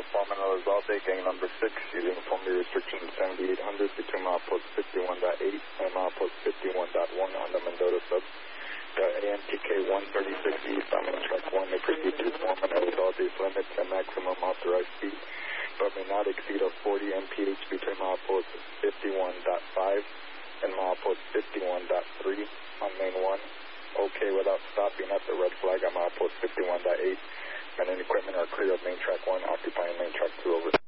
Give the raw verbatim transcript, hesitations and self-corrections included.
Foreman Elizalde, gang number six, using formula restriction seventy-eight hundred between milepost fifty-one point eight and milepost fifty-one point one on the Mendota sub. The A M T K one thirty-six East, I'm in track one, may proceed to Foreman Elizalde's limits and maximum authorized speed, but may not exceed a forty M P H between milepost fifty-one point five and milepost fifty-one point three on main one. Okay without stopping at the red flag on milepost fifty-one point eight. Men and equipment are clear of main track one, occupying main track two, over.